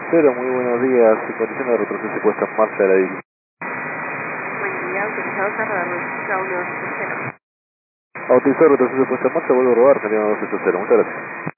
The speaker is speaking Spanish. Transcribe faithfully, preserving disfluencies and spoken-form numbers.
cero, muy buenos días. Condición de retroceso y puesta en marcha de la isla. Buen día, autorizado cerrar uno dos ocho cero. Autorizado retroceso y puesta en marcha, vuelvo a robar, salieron dos ocho cero. Muchas gracias.